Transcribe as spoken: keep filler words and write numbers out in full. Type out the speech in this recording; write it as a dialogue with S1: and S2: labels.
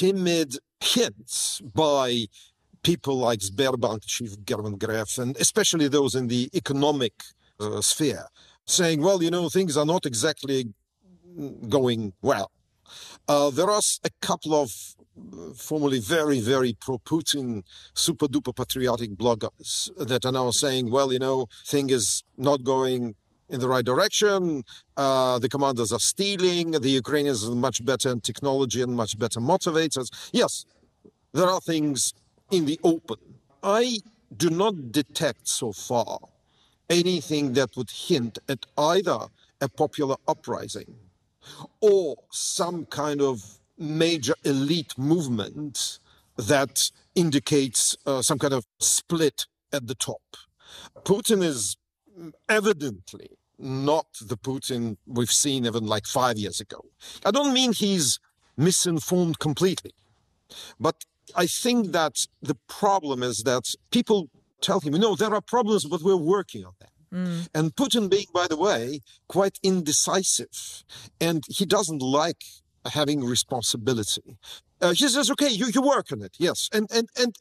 S1: timid hints by people like Sberbank chief German Gref, and especially those in the economic uh, sphere, saying, well, you know, things are not exactly going well. Uh, there are a couple of formerly very, very pro-Putin, super-duper patriotic bloggers that are now saying, well, you know, thing is not going in the right direction. Uh, the commanders are stealing. The Ukrainians are much better in technology and much better motivators. Yes, there are things in the open. I do not detect so far anything that would hint at either a popular uprising or some kind of major elite movement that indicates uh, some kind of split at the top. Putin is evidently not the Putin we've seen even like five years ago. I don't mean he's misinformed completely, but I think that the problem is that people tell him, no, there are problems, but we're working on them. Mm. And Putin being, by the way, quite indecisive, and he doesn't like having responsibility. Uh, he says, okay, you, you work on it, yes. And, and, and